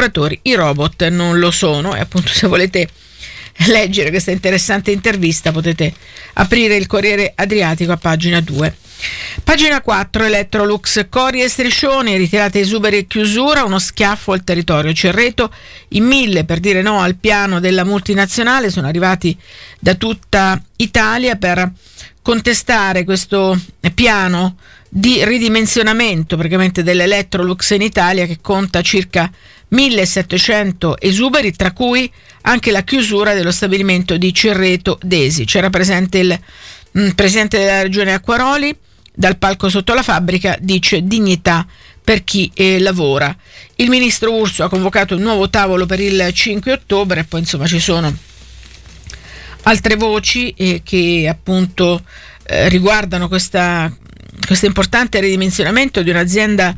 compratori, i robot non lo sono. E appunto, se volete leggere questa interessante intervista potete aprire il Corriere Adriatico a pagina 2. Pagina 4, Electrolux, cori e striscioni, ritirate esuberi e chiusura, uno schiaffo al territorio. Cerreto in 1000 per dire no al piano della multinazionale, sono arrivati da tutta Italia per contestare questo piano di ridimensionamento praticamente dell'Electrolux in Italia, che conta circa 1700 esuberi, tra cui anche la chiusura dello stabilimento di Cerreto Desi. C'era presente il presidente della regione Acquaroli. Dal palco sotto la fabbrica dice: dignità per chi lavora. Il ministro Urso ha convocato un nuovo tavolo per il 5 ottobre e poi insomma ci sono altre voci che appunto riguardano questo importante ridimensionamento di un'azienda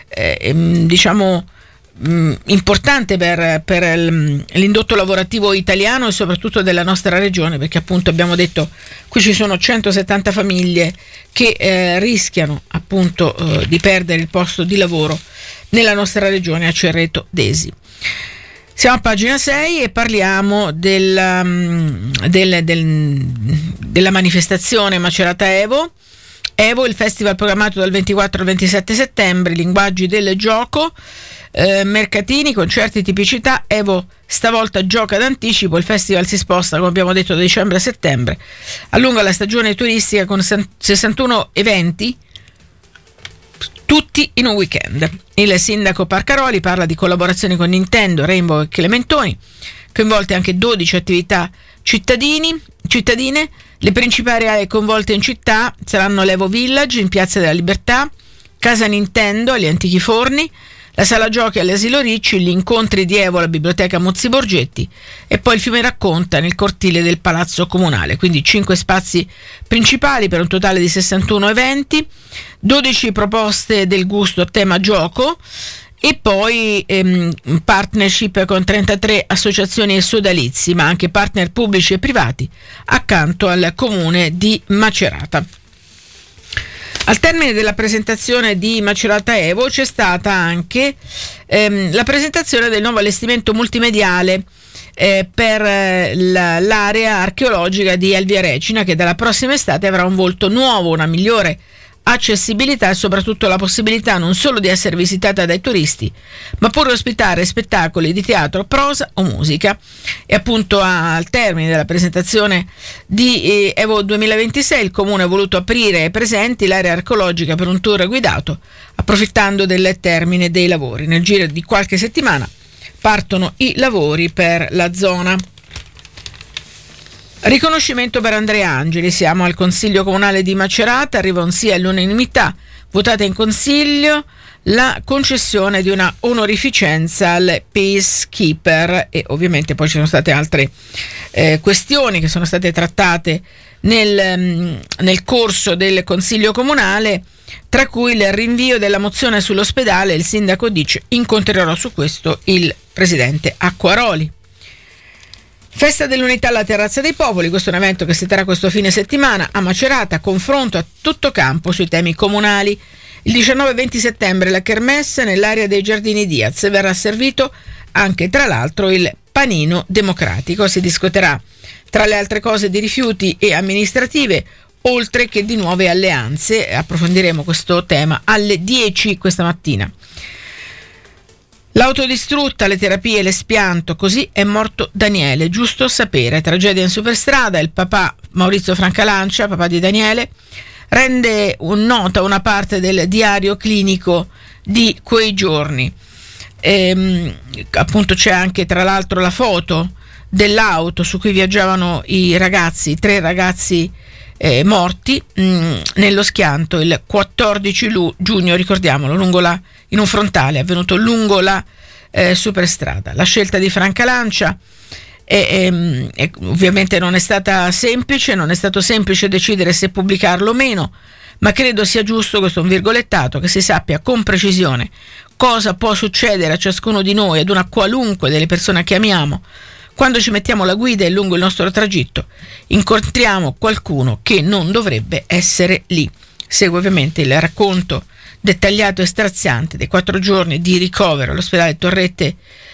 importante per l'indotto lavorativo italiano e soprattutto della nostra regione, perché appunto abbiamo detto qui ci sono 170 famiglie che rischiano appunto di perdere il posto di lavoro nella nostra regione a Cerreto Desi. Siamo a pagina 6 e parliamo della manifestazione Macerata Evo, il festival programmato dal 24 al 27 settembre, linguaggi del gioco, mercatini, concerti, tipicità. Evo stavolta gioca d'anticipo, il festival si sposta, come abbiamo detto, da dicembre a settembre, allunga la stagione turistica con 61 eventi, tutti in un weekend. Il sindaco Parcaroli parla di collaborazioni con Nintendo, Rainbow e Clementoni, coinvolte anche 12 attività cittadine. Le principali aree coinvolte in città saranno l'Evo Village in Piazza della Libertà, Casa Nintendo agli Antichi Forni, la Sala Giochi all'Asilo Ricci, gli incontri di Evo alla Biblioteca Muzzi Borgetti e poi il Fiume Racconta nel cortile del Palazzo Comunale. Quindi 5 spazi principali per un totale di 61 eventi, 12 proposte del gusto a tema gioco e poi partnership con 33 associazioni e sodalizi, ma anche partner pubblici e privati accanto al comune di Macerata. Al termine della presentazione di Macerata Evo c'è stata anche la presentazione del nuovo allestimento multimediale per l'area archeologica di Alviarecina, che dalla prossima estate avrà un volto nuovo, una migliore accessibilità e soprattutto la possibilità non solo di essere visitata dai turisti, ma pure ospitare spettacoli di teatro, prosa o musica. E appunto al termine della presentazione di Evo 2026 il comune ha voluto aprire ai presenti l'area archeologica per un tour guidato, approfittando del termine dei lavori. Nel giro di qualche settimana partono i lavori per la zona. Riconoscimento per Andrea Angeli, siamo al Consiglio Comunale di Macerata, arriva un sì all'unanimità, votata in Consiglio la concessione di una onorificenza al Peacekeeper e ovviamente poi ci sono state altre questioni che sono state trattate nel corso del Consiglio Comunale, tra cui il rinvio della mozione sull'ospedale. Il sindaco dice: incontrerò su questo il presidente Acquaroli. Festa dell'Unità alla Terrazza dei Popoli, questo è un evento che si terrà questo fine settimana a Macerata, confronto a tutto campo sui temi comunali. Il 19 e 20 settembre la kermesse nell'area dei Giardini Diaz, verrà servito anche tra l'altro il panino democratico. Si discuterà tra le altre cose di rifiuti e amministrative, oltre che di nuove alleanze. Approfondiremo questo tema alle 10 questa mattina. L'autodistrutta, le terapie e l'espianto, così è morto Daniele, giusto sapere. Tragedia in superstrada, il papà Maurizio Francalancia, papà di Daniele, rende nota una parte del diario clinico di quei giorni. Appunto c'è anche tra l'altro la foto dell'auto su cui viaggiavano i ragazzi, 3 ragazzi morti nello schianto il 14 giugno, ricordiamolo, in un frontale avvenuto lungo la superstrada. La scelta di Francalancia ovviamente non è stata semplice, non è stato semplice decidere se pubblicarlo o meno, ma credo sia giusto, questo è un virgolettato, che si sappia con precisione cosa può succedere a ciascuno di noi, ad una qualunque delle persone che amiamo, quando ci mettiamo alla guida e lungo il nostro tragitto incontriamo qualcuno che non dovrebbe essere lì. Segue ovviamente il racconto dettagliato e straziante dei 4 giorni di ricovero all'ospedale Torrette